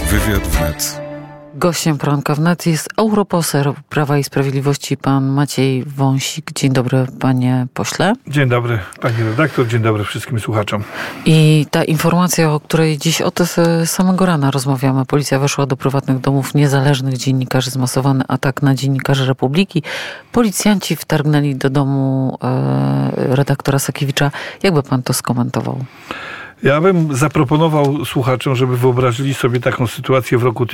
Wywiad wnet. Gościem poranka wnet jest europoseł Prawa i Sprawiedliwości pan Maciej Wąsik. Dzień dobry, panie pośle. Dzień dobry, pani redaktor. Dzień dobry wszystkim słuchaczom. I ta informacja, o której dziś od samego rana rozmawiamy. Policja weszła do prywatnych domów niezależnych dziennikarzy. Zmasowany atak na dziennikarzy Republiki. Policjanci wtargnęli do domu redaktora Sakiewicza. Jakby pan to skomentował? Ja bym zaproponował słuchaczom, żeby wyobrazili sobie taką sytuację w roku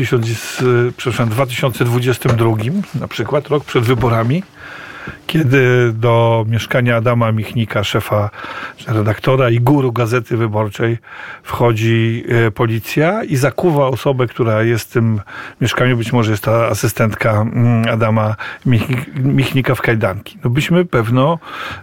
2022, na przykład rok przed wyborami, kiedy do mieszkania Adama Michnika, szefa, redaktora i guru Gazety Wyborczej, wchodzi policja i zakuwa osobę, która jest w tym mieszkaniu, być może jest ta asystentka Adama Michnika, w kajdanki. No byśmy pewno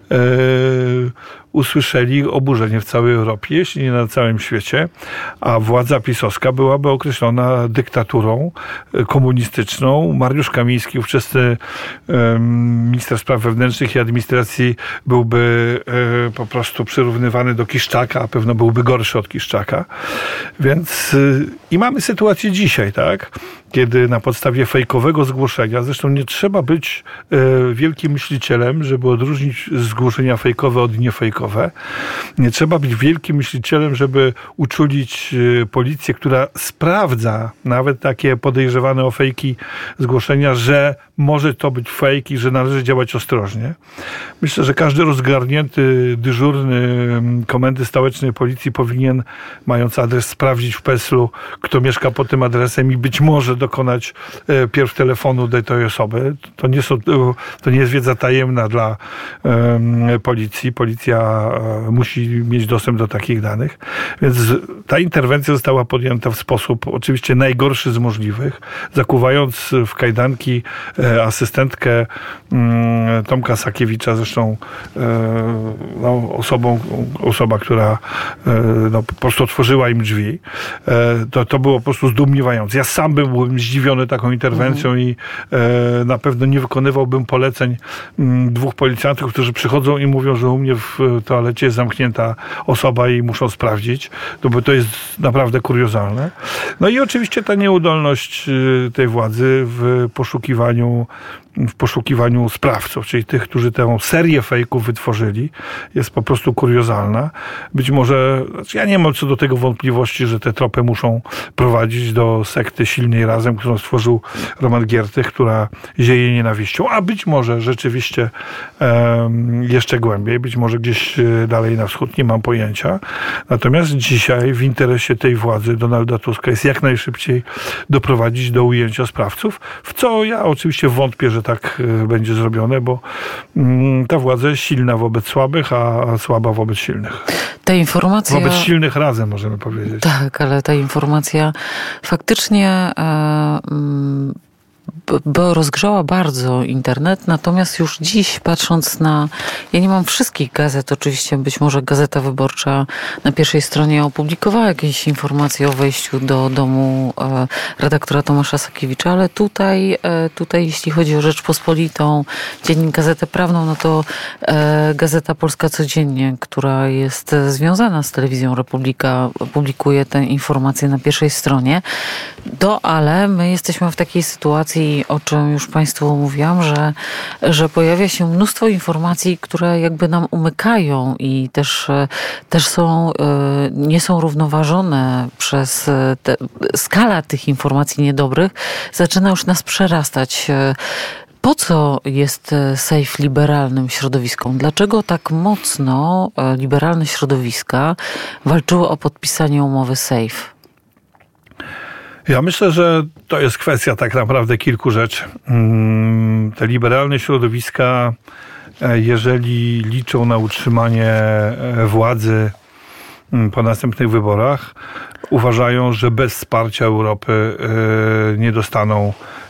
usłyszeli oburzenie w całej Europie, jeśli nie na całym świecie, a władza pisowska byłaby określona dyktaturą komunistyczną. Mariusz Kamiński, ówczesny minister spraw wewnętrznych i administracji, byłby po prostu przyrównywany do Kiszczaka, a pewno byłby gorszy od Kiszczaka. Więc i mamy sytuację dzisiaj, tak? Kiedy na podstawie fejkowego zgłoszenia, zresztą nie trzeba być wielkim myślicielem, żeby odróżnić zgłoszenia fejkowe od niefejkowe. Nie trzeba być wielkim myślicielem, żeby uczulić policję, która sprawdza nawet takie podejrzewane o fejki zgłoszenia, że może to być fejk i że należy działać ostrożnie. Myślę, że każdy rozgarnięty dyżurny Komendy Stołecznej Policji powinien, mając adres, sprawdzić w PESL-u, kto mieszka pod tym adresem i być może dokonać pierw telefonu do tej osoby. To nie jest wiedza tajemna dla policji. Policja musi mieć dostęp do takich danych. Więc ta interwencja została podjęta w sposób oczywiście najgorszy z możliwych, zakuwając w kajdanki asystentkę Tomka Sakiewicza, zresztą osoba, która po prostu otworzyła im drzwi. To było po prostu zdumiewające. Ja sam byłbym zdziwiony taką interwencją i na pewno nie wykonywałbym poleceń dwóch policjantów, którzy przychodzą i mówią, że u mnie w toalecie jest zamknięta osoba i muszą sprawdzić. Bo to jest naprawdę kuriozalne. No i oczywiście ta nieudolność tej władzy w poszukiwaniu sprawców, czyli tych, którzy tę serię fejków wytworzyli, jest po prostu kuriozalna. Być może, ja nie mam co do tego wątpliwości, że te tropy muszą prowadzić do sekty Silniej Razem, którą stworzył Roman Giertych, która zieje nienawiścią, a być może rzeczywiście jeszcze głębiej, być może gdzieś dalej na wschód, nie mam pojęcia. Natomiast dzisiaj w interesie tej władzy Donalda Tuska jest jak najszybciej doprowadzić do ujęcia sprawców, w co ja oczywiście wątpię, że tak będzie zrobione, bo ta władza jest silna wobec słabych, a słaba wobec silnych. Ta informacja... Wobec silnych razem, możemy powiedzieć. Tak, ale ta informacja faktycznie rozgrzała bardzo internet, natomiast już dziś, patrząc na... Ja nie mam wszystkich gazet, oczywiście, być może Gazeta Wyborcza na pierwszej stronie opublikowała jakieś informacje o wejściu do domu redaktora Tomasza Sakiewicza, ale tutaj jeśli chodzi o Rzeczpospolitą, Dziennik Gazetę Prawną, no to Gazeta Polska Codziennie, która jest związana z Telewizją Republika, publikuje te informacje na pierwszej stronie. Ale my jesteśmy w takiej sytuacji, o czym już państwu mówiłam, że pojawia się mnóstwo informacji, które jakby nam umykają i też nie są równoważone przez skala tych informacji niedobrych zaczyna już nas przerastać. Po co jest SAFE liberalnym środowiskom? Dlaczego tak mocno liberalne środowiska walczyły o podpisanie umowy SAFE? Ja myślę, że to jest kwestia tak naprawdę kilku rzeczy. Te liberalne środowiska, jeżeli liczą na utrzymanie władzy po następnych wyborach, uważają, że bez wsparcia Europy nie dostaną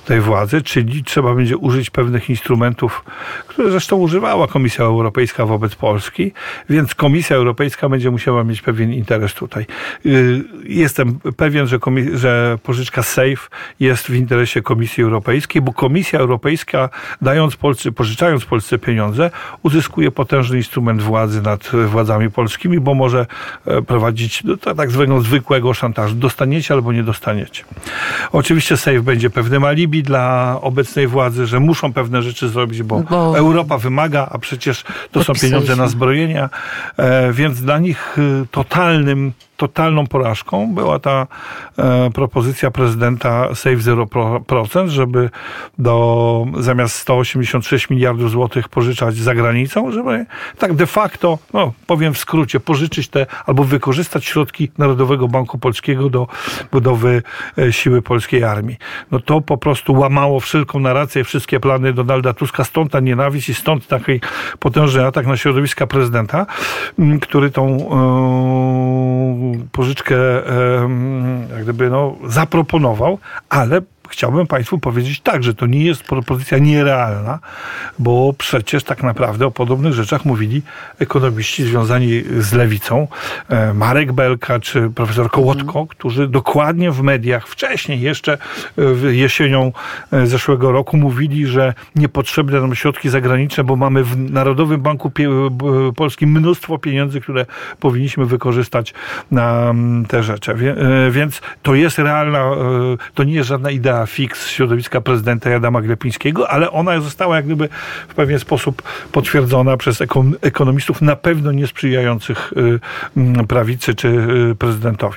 tej władzy, czyli trzeba będzie użyć pewnych instrumentów, które zresztą używała Komisja Europejska wobec Polski, więc Komisja Europejska będzie musiała mieć pewien interes tutaj. Jestem pewien, że pożyczka SAFE jest w interesie Komisji Europejskiej, bo Komisja Europejska, pożyczając Polsce pieniądze, uzyskuje potężny instrument władzy nad władzami polskimi, bo może prowadzić do tak zwanego zwykłego szantażu. Dostaniecie albo nie dostaniecie. Oczywiście SAFE będzie pewnym alibi dla obecnej władzy, że muszą pewne rzeczy zrobić, bo Europa wymaga, a przecież to są pieniądze na zbrojenia, więc dla nich totalną porażką była ta propozycja prezydenta SAFE 0%, żeby zamiast 186 miliardów złotych pożyczać za granicą, żeby tak de facto, powiem w skrócie, pożyczyć albo wykorzystać środki Narodowego Banku Polskiego do budowy siły polskiej armii. To po prostu łamało wszelką narrację, wszystkie plany Donalda Tuska, stąd ta nienawiść i stąd taki potężny atak na środowiska prezydenta, który tą pożyczkę jak gdyby zaproponował, ale chciałbym Państwu powiedzieć tak, że to nie jest propozycja nierealna, bo przecież tak naprawdę o podobnych rzeczach mówili ekonomiści związani z lewicą, Marek Belka czy profesor Kołotko, którzy dokładnie w mediach wcześniej, jeszcze jesienią zeszłego roku mówili, że niepotrzebne nam środki zagraniczne, bo mamy w Narodowym Banku Polskim mnóstwo pieniędzy, które powinniśmy wykorzystać na te rzeczy. Więc to jest realna, to nie jest żadna idea fix środowiska prezydenta Adama Glapińskiego, ale ona została jak gdyby w pewien sposób potwierdzona przez ekonomistów na pewno niesprzyjających prawicy czy prezydentowi.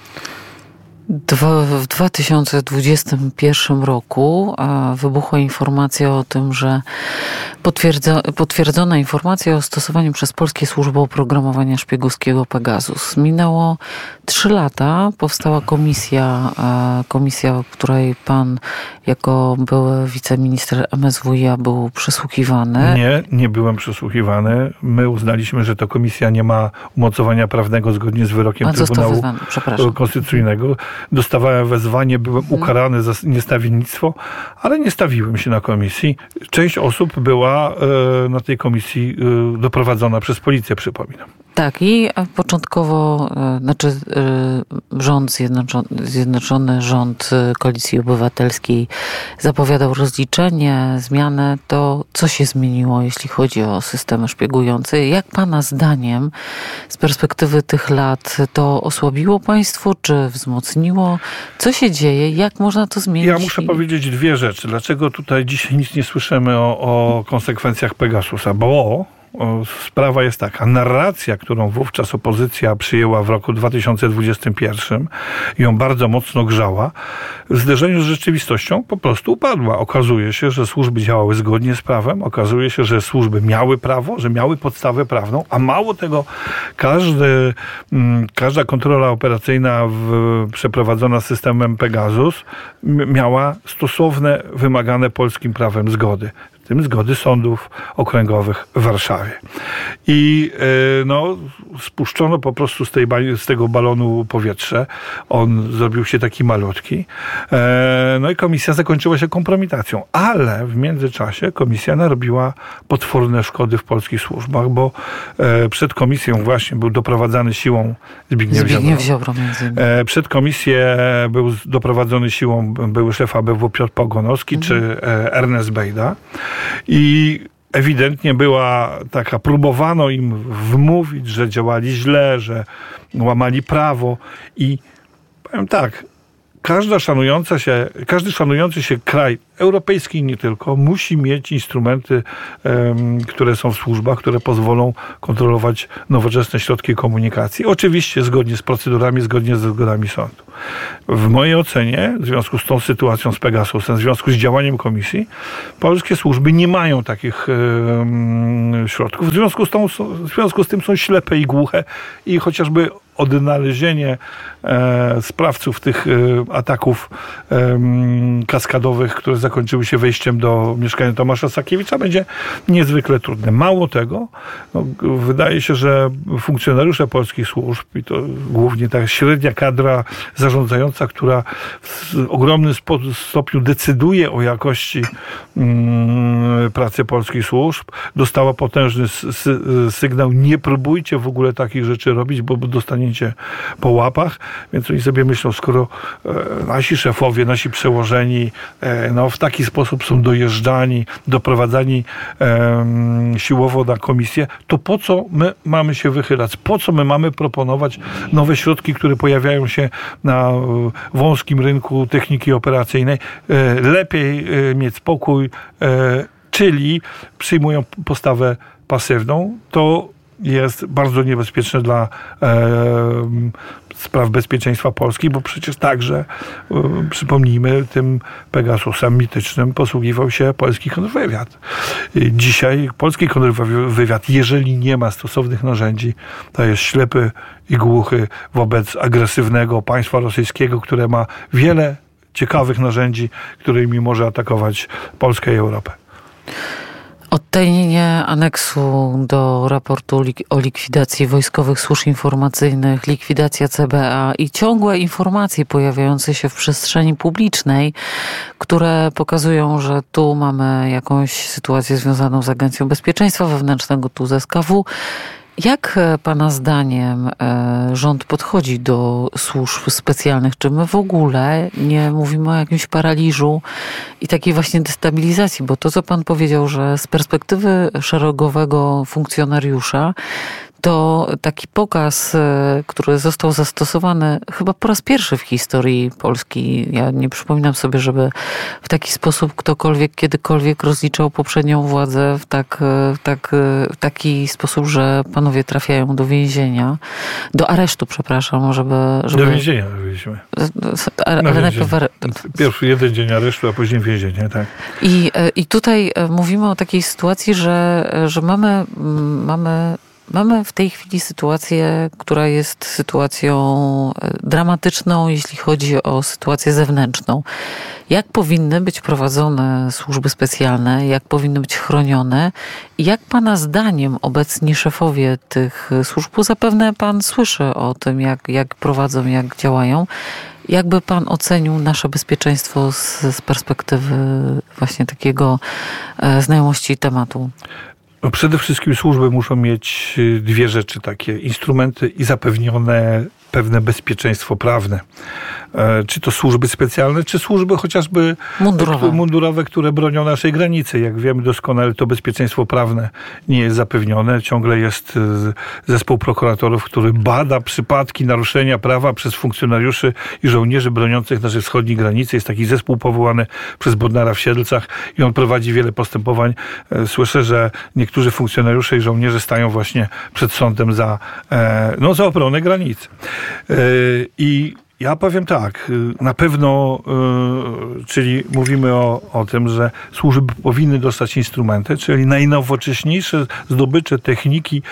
W 2021 roku wybuchła informacja o tym, że potwierdzona informacja o stosowaniu przez polskie służby oprogramowania szpiegowskiego Pegasus. Minęło 3 lata, powstała komisja, w której pan jako były wiceminister MSWiA był przesłuchiwany. Nie byłem przesłuchiwany. My uznaliśmy, że ta komisja nie ma umocowania prawnego zgodnie z wyrokiem Trybunału Konstytucyjnego. Dostawałem wezwanie, byłem ukarany za niestawiennictwo, ale nie stawiłem się na komisji. Część osób była na tej komisji doprowadzona przez policję, przypominam. Tak, i początkowo, Zjednoczony Rząd Koalicji Obywatelskiej zapowiadał rozliczenie, zmianę. To co się zmieniło, jeśli chodzi o systemy szpiegujące? Jak pana zdaniem, z perspektywy tych lat, to osłabiło państwo, czy wzmocniło? Co się dzieje? Jak można to zmienić? Ja muszę powiedzieć 2 rzeczy. Dlaczego tutaj dzisiaj nic nie słyszymy o konsekwencjach Pegasusa? Bo sprawa jest taka. Narracja, którą wówczas opozycja przyjęła w roku 2021 i ją bardzo mocno grzała, w zderzeniu z rzeczywistością po prostu upadła. Okazuje się, że służby działały zgodnie z prawem, okazuje się, że służby miały prawo, że miały podstawę prawną, a mało tego, każda kontrola operacyjna przeprowadzona systemem Pegasus miała stosowne, wymagane polskim prawem zgody. W tym zgody sądów okręgowych w Warszawie. I spuszczono po prostu z tego balonu powietrze. On zrobił się taki malutki. I komisja zakończyła się kompromitacją. Ale w międzyczasie komisja narobiła potworne szkody w polskich służbach, bo przed komisją właśnie był doprowadzany siłą Zbigniew Ziobro między innymi. Przed komisję był doprowadzony siłą były szef ABW Piotr Pogonowski czy Ernest Bejda. I ewidentnie próbowano im wmówić, że działali źle, że łamali prawo i powiem tak, każdy szanujący się kraj europejski i nie tylko, musi mieć instrumenty, które są w służbach, które pozwolą kontrolować nowoczesne środki komunikacji. Oczywiście zgodnie z procedurami, zgodnie ze zgodami sądu. W mojej ocenie, w związku z tą sytuacją z Pegasusem, w związku z działaniem komisji, polskie służby nie mają takich środków. W związku z tym są ślepe i głuche i chociażby odnalezienie sprawców tych ataków kaskadowych, które zakończyły się wejściem do mieszkania Tomasza Sakiewicza, będzie niezwykle trudne. Mało tego, wydaje się, że funkcjonariusze polskich służb, i to głównie ta średnia kadra zarządzająca, która w ogromnym stopniu decyduje o jakości pracy polskich służb, dostała potężny sygnał: nie próbujcie w ogóle takich rzeczy robić, bo dostaniecie po łapach. Więc oni sobie myślą, skoro nasi szefowie, nasi przełożeni w taki sposób są dojeżdżani, doprowadzani siłowo na komisję, to po co my mamy się wychylać? Po co my mamy proponować nowe środki, które pojawiają się na wąskim rynku techniki operacyjnej? Lepiej mieć spokój, czyli przyjmują postawę pasywną. To jest bardzo niebezpieczne dla spraw bezpieczeństwa Polski, bo przecież także, przypomnijmy, tym Pegasusem mitycznym posługiwał się polski kontrwywiad. Dzisiaj polski kontrwywiad, jeżeli nie ma stosownych narzędzi, to jest ślepy i głuchy wobec agresywnego państwa rosyjskiego, które ma wiele ciekawych narzędzi, którymi może atakować Polskę i Europę. Odtajnienie aneksu do raportu o likwidacji wojskowych służb informacyjnych, likwidacja CBA i ciągłe informacje pojawiające się w przestrzeni publicznej, które pokazują, że tu mamy jakąś sytuację związaną z Agencją Bezpieczeństwa Wewnętrznego, tu z SKW. Jak pana zdaniem rząd podchodzi do służb specjalnych? Czy my w ogóle nie mówimy o jakimś paraliżu i takiej właśnie destabilizacji? Bo to, co pan powiedział, że z perspektywy szeregowego funkcjonariusza, to taki pokaz, który został zastosowany chyba po raz pierwszy w historii Polski. Ja nie przypominam sobie, żeby w taki sposób ktokolwiek kiedykolwiek rozliczał poprzednią władzę w taki sposób, że panowie trafiają do więzienia, do aresztu, przepraszam, żeby... Do więzienia byliśmy. Ale najpierw... Pierwszy jeden dzień aresztu, a później więzienie, tak. I tutaj mówimy o takiej sytuacji, że mamy w tej chwili sytuację, która jest sytuacją dramatyczną, jeśli chodzi o sytuację zewnętrzną. Jak powinny być prowadzone służby specjalne, jak powinny być chronione i jak pana zdaniem obecni szefowie tych służb, bo zapewne pan słyszy o tym, jak prowadzą, jak działają, jakby pan ocenił nasze bezpieczeństwo z perspektywy właśnie takiego znajomości tematu? No przede wszystkim służby muszą mieć dwie rzeczy takie: instrumenty i zapewnione pewne bezpieczeństwo prawne. Czy to służby specjalne, czy służby chociażby mundurowe, które bronią naszej granicy. Jak wiemy doskonale, to bezpieczeństwo prawne nie jest zapewnione. Ciągle jest zespół prokuratorów, który bada przypadki naruszenia prawa przez funkcjonariuszy i żołnierzy broniących naszej wschodniej granicy. Jest taki zespół powołany przez Bodnara w Siedlcach i on prowadzi wiele postępowań. Słyszę, że niektórzy funkcjonariusze i żołnierze stają właśnie przed sądem za obronę granicy. I ja powiem tak, na pewno, czyli mówimy o tym, że służby powinny dostać instrumenty, czyli najnowocześniejsze zdobycze techniki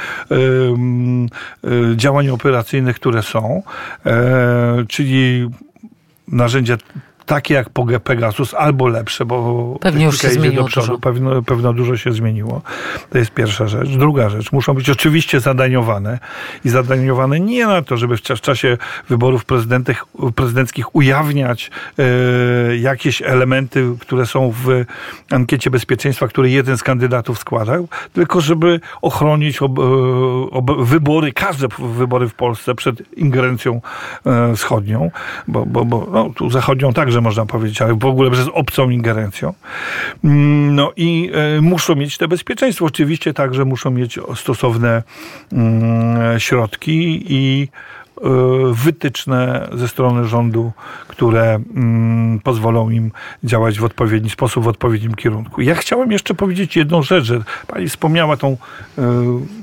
działań operacyjnych, które są, czyli narzędzia takie jak Pegasus, albo lepsze, bo pewnie już się zmieniło do przodu. Pewno dużo się zmieniło. To jest pierwsza rzecz. Druga rzecz, muszą być oczywiście zadaniowane i zadaniowane nie na to, żeby w czasie wyborów prezydenckich ujawniać jakieś elementy, które są w ankiecie bezpieczeństwa, które jeden z kandydatów składał, tylko żeby ochronić wybory, każde wybory w Polsce przed ingerencją wschodnią, bo tu zachodnią także można powiedzieć, ale w ogóle przez obcą ingerencją. No i muszą mieć te bezpieczeństwo. Oczywiście także muszą mieć stosowne środki i wytyczne ze strony rządu, które pozwolą im działać w odpowiedni sposób, w odpowiednim kierunku. Ja chciałem jeszcze powiedzieć jedną rzecz, że pani wspomniała tą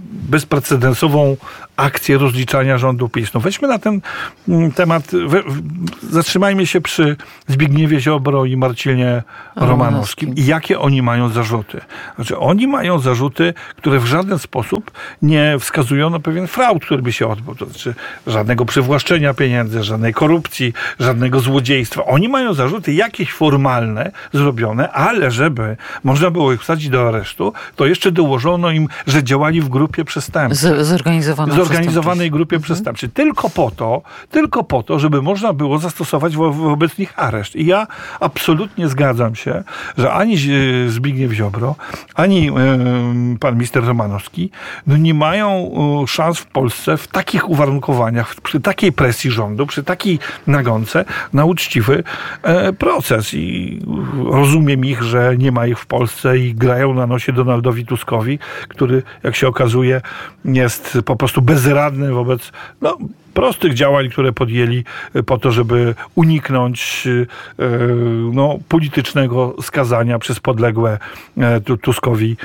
bezprecedensową akcję rozliczania rządu PiS. No weźmy na ten temat, zatrzymajmy się przy Zbigniewie Ziobro i Marcinie Romanowskim. I jakie oni mają zarzuty? Znaczy, oni mają zarzuty, które w żaden sposób nie wskazują na pewien fraud, który by się odbył. To znaczy żadnego przywłaszczenia pieniędzy, żadnej korupcji, żadnego złodziejstwa. Oni mają zarzuty jakieś formalne zrobione, ale żeby można było ich wsadzić do aresztu, to jeszcze dołożono im, że działali w grupie przestępczej. Zorganizowanej grupie przestępczej. Tylko po to, żeby można było zastosować wobec nich areszt. I ja absolutnie zgadzam się, że ani Zbigniew Ziobro, ani pan minister Romanowski nie mają szans w Polsce w takich uwarunkowaniach, przy takiej presji rządu, przy takiej nagonce na uczciwy proces. I rozumiem ich, że nie ma ich w Polsce i grają na nosie Donaldowi Tuskowi, który, jak się okazuje, jest po prostu bezradny wobec prostych działań, które podjęli po to, żeby uniknąć politycznego skazania przez podległy Tuskowi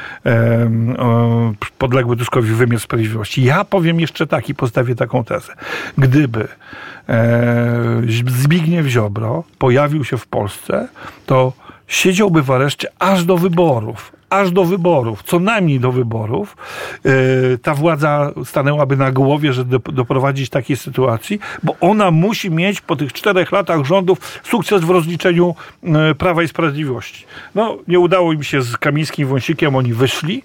wymiar sprawiedliwości. Ja powiem jeszcze tak i postawię taką tezę. Gdyby Zbigniew Ziobro pojawił się w Polsce, to siedziałby w areszcie aż do wyborów, co najmniej do wyborów. Ta władza stanęłaby na głowie, żeby doprowadzić takiej sytuacji, bo ona musi mieć po tych 4 latach rządów sukces w rozliczeniu Prawa i Sprawiedliwości. Nie udało im się z Kamińskim Wąsikiem, oni wyszli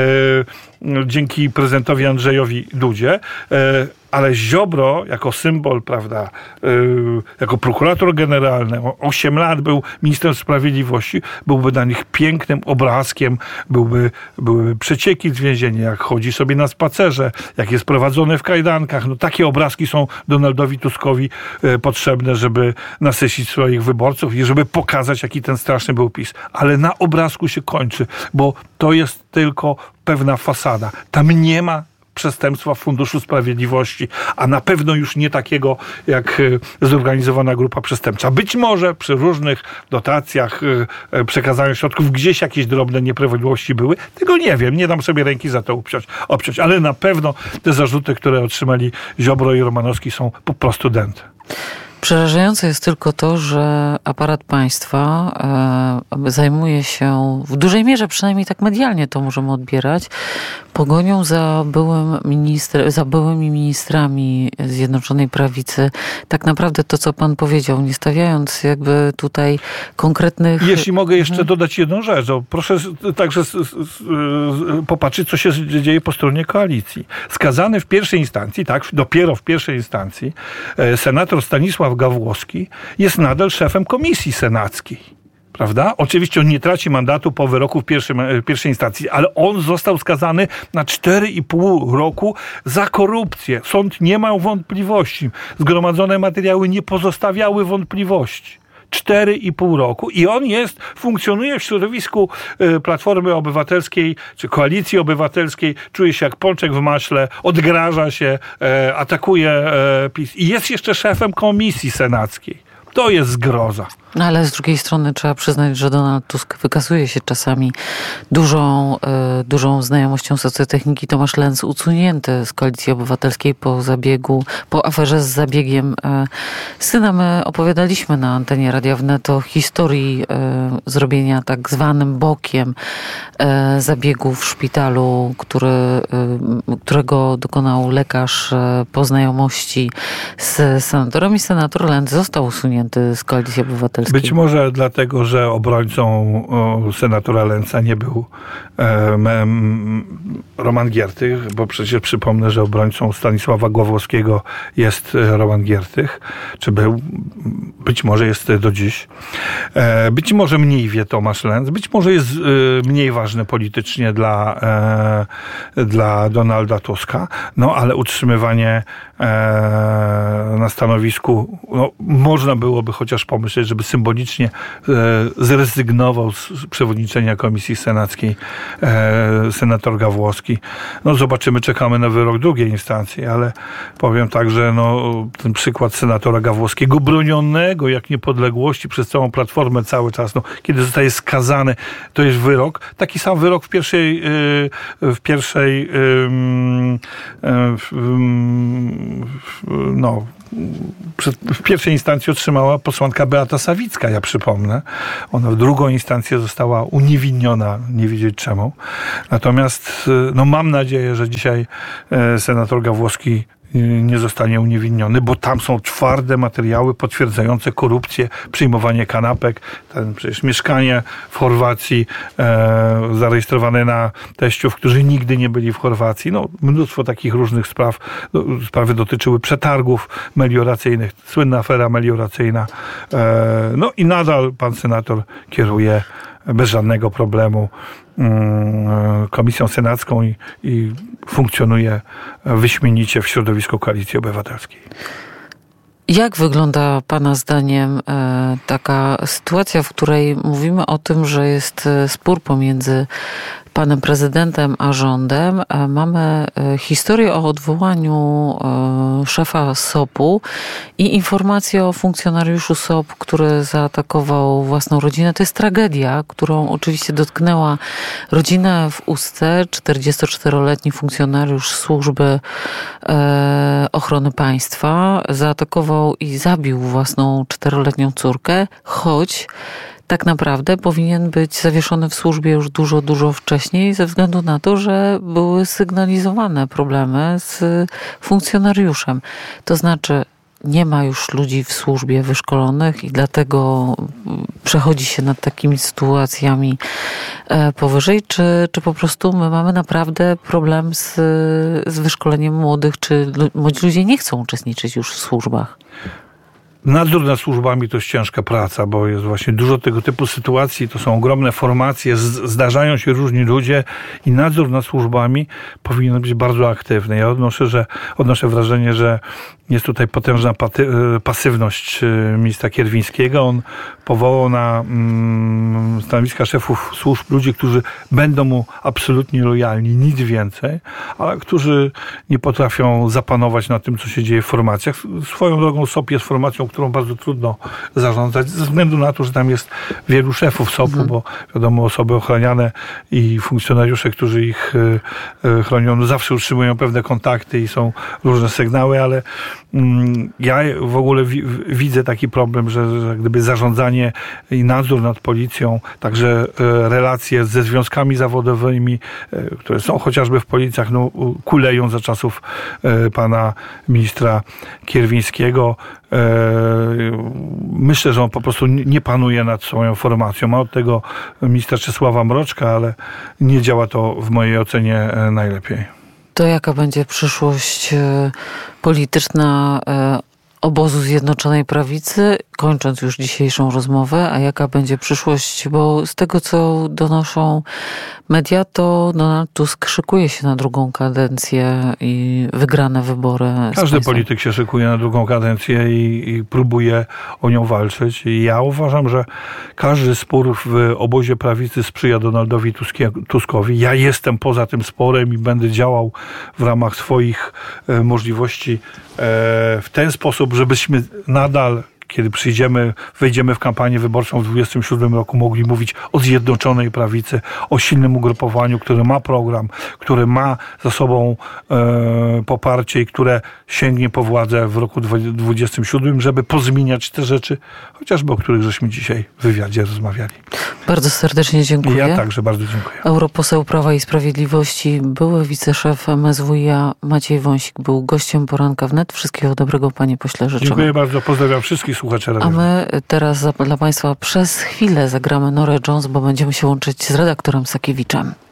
dzięki prezydentowi Andrzejowi Dudzie, ale Ziobro jako symbol, prawda, jako prokurator generalny, 8 lat był ministrem sprawiedliwości, byłby dla nich pięknym obrazkiem, byłyby przecieki z więzienia, jak chodzi sobie na spacerze, jak jest prowadzony w kajdankach. Takie obrazki są Donaldowi Tuskowi potrzebne, żeby nasycić swoich wyborców i żeby pokazać, jaki ten straszny był PiS. Ale na obrazku się kończy, bo to jest tylko pewna fasada. Tam nie ma przestępstwa w Funduszu Sprawiedliwości, a na pewno już nie takiego jak zorganizowana grupa przestępcza. Być może przy różnych dotacjach, przekazaniu środków gdzieś jakieś drobne nieprawidłowości były. Tego nie wiem, nie dam sobie ręki za to obciąć, ale na pewno te zarzuty, które otrzymali Ziobro i Romanowski, są po prostu dęte. Przerażające jest tylko to, że aparat państwa zajmuje się w dużej mierze, przynajmniej tak medialnie to możemy odbierać, pogonią za byłymi ministrami Zjednoczonej Prawicy. Tak naprawdę to, co pan powiedział, nie stawiając jakby tutaj konkretnych... Jeśli mogę jeszcze dodać jedną rzecz, proszę także popatrzeć, co się dzieje po stronie koalicji. Skazany w pierwszej instancji, dopiero w pierwszej instancji, senator Stanisław Gawłowski jest nadal szefem komisji senackiej. Prawda? Oczywiście on nie traci mandatu po wyroku w pierwszej instancji, ale on został skazany na 4,5 roku za korupcję. Sąd nie miał wątpliwości. Zgromadzone materiały nie pozostawiały wątpliwości. 4,5 roku i on funkcjonuje w środowisku Platformy Obywatelskiej czy Koalicji Obywatelskiej, czuje się jak pączek w maśle, odgraża się, atakuje PiS i jest jeszcze szefem komisji senackiej. To jest zgroza. Ale z drugiej strony trzeba przyznać, że Donald Tusk wykazuje się czasami dużą znajomością socjotechniki. Tomasz Lenz usunięty z Koalicji Obywatelskiej po aferze z zabiegiem syna. My opowiadaliśmy na antenie Radia Wnet o historii zrobienia tak zwanym bokiem zabiegu w szpitalu, którego dokonał lekarz po znajomości z senatorem i senator Lenz został usunięty z Koalicji Obywatelskiej. Być może dlatego, że obrońcą senatora Lenza nie był Roman Giertych, bo przecież przypomnę, że obrońcą Stanisława Gawłowskiego jest Roman Giertych, czy był, być może jest do dziś. Być może mniej wie Tomasz Lenz, być może jest mniej ważny politycznie dla Donalda Tuska, ale utrzymywanie na stanowisku, można byłoby chociaż pomyśleć, żeby symbolicznie zrezygnował z przewodniczenia Komisji Senackiej senator Gawłowski. Zobaczymy, czekamy na wyrok drugiej instancji, ale powiem tak, że ten przykład senatora Gawłowskiego, bronionego innego jak niepodległości przez całą Platformę cały czas, no, kiedy zostaje skazany, to jest wyrok. Taki sam wyrok w pierwszej instancji otrzymała posłanka Beata Sawicka, ja przypomnę. Ona w drugą instancję została uniewinniona, nie wiedzieć czemu. Natomiast mam nadzieję, że dzisiaj senator Gawłowski nie zostanie uniewinniony, bo tam są twarde materiały potwierdzające korupcję, przyjmowanie kanapek, przecież mieszkanie w Chorwacji zarejestrowane na teściów, którzy nigdy nie byli w Chorwacji. No, mnóstwo takich różnych spraw. Sprawy dotyczyły przetargów melioracyjnych, słynna afera melioracyjna. No i nadal pan senator kieruje bez żadnego problemu komisją senacką i funkcjonuje wyśmienicie w środowisku Koalicji Obywatelskiej. Jak wygląda pana zdaniem taka sytuacja, w której mówimy o tym, że jest spór pomiędzy panem prezydentem a rządem? Mamy historię o odwołaniu szefa SOP-u i informację o funkcjonariuszu SOP, który zaatakował własną rodzinę. To jest tragedia, którą oczywiście dotknęła rodzinę w Ustce. 44-letni funkcjonariusz Służby Ochrony Państwa zaatakował i zabił własną 4-letnią córkę, choć tak naprawdę powinien być zawieszony w służbie już dużo, dużo wcześniej ze względu na to, że były sygnalizowane problemy z funkcjonariuszem. To znaczy nie ma już ludzi w służbie wyszkolonych i dlatego przechodzi się nad takimi sytuacjami powyżej, czy po prostu my mamy naprawdę problem z wyszkoleniem młodych, czy młodzi ludzie nie chcą uczestniczyć już w służbach? Nadzór nad służbami to jest ciężka praca, bo jest właśnie dużo tego typu sytuacji, to są ogromne formacje, zdarzają się różni ludzie i nadzór nad służbami powinien być bardzo aktywny. Ja odnoszę wrażenie, że jest tutaj potężna pasywność ministra Kierwińskiego. On powołał na stanowiska szefów służb ludzi, którzy będą mu absolutnie lojalni, nic więcej, ale którzy nie potrafią zapanować nad tym, co się dzieje w formacjach. Swoją drogą SOP jest formacją, którą bardzo trudno zarządzać, ze względu na to, że tam jest wielu szefów SOP-u, bo wiadomo, osoby ochraniane i funkcjonariusze, którzy ich chronią, zawsze utrzymują pewne kontakty i są różne sygnały, ale ja w ogóle widzę taki problem, że gdyby zarządzanie i nadzór nad policją, także relacje ze związkami zawodowymi, które są chociażby w policjach, kuleją za czasów pana ministra Kierwińskiego. Myślę, że on po prostu nie panuje nad swoją formacją. Ma od tego ministra Czesława Mroczka, ale nie działa to w mojej ocenie najlepiej. To jaka będzie przyszłość polityczna obozu Zjednoczonej Prawicy, kończąc już dzisiejszą rozmowę, a jaka będzie przyszłość, bo z tego, co donoszą media, to Donald Tusk szykuje się na drugą kadencję i wygrane wybory. Każdy polityk się szykuje na drugą kadencję i próbuje o nią walczyć. I ja uważam, że każdy spór w obozie prawicy sprzyja Donaldowi Tuskowi. Ja jestem poza tym sporem i będę działał w ramach swoich możliwości w ten sposób, żebyśmy nadal, kiedy wejdziemy w kampanię wyborczą w 2027 roku, mogli mówić o zjednoczonej prawicy, o silnym ugrupowaniu, które ma program, które ma za sobą poparcie i które sięgnie po władzę w roku 2027, żeby pozmieniać te rzeczy, chociażby o których żeśmy dzisiaj w wywiadzie rozmawiali. Bardzo serdecznie dziękuję. Ja także bardzo dziękuję. Europoseł Prawa i Sprawiedliwości, były wiceszef MSWiA Maciej Wąsik był gościem Poranka Wnet. Wszystkiego dobrego, panie pośle, życzymy. Dziękuję bardzo, pozdrawiam wszystkich słuchaczy radia. A my teraz dla państwa przez chwilę zagramy Norę Jones, bo będziemy się łączyć z redaktorem Sakiewiczem.